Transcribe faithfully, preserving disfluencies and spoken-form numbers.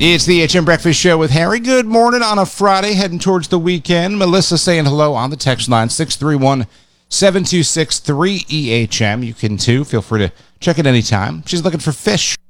It's the H M Breakfast Show with Harry. Good morning on a Friday, heading towards the weekend. Melissa saying hello on the text line, six three one, seven two six, three E H M. You can, too. Feel free to check it anytime. She's looking for fish.